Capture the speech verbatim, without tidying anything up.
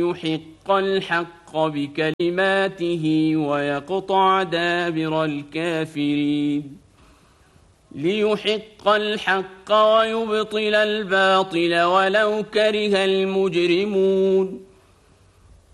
ليحق الحق بكلماته ويقطع دابر الكافرين ليحق الحق ويبطل الباطل ولو كره المجرمون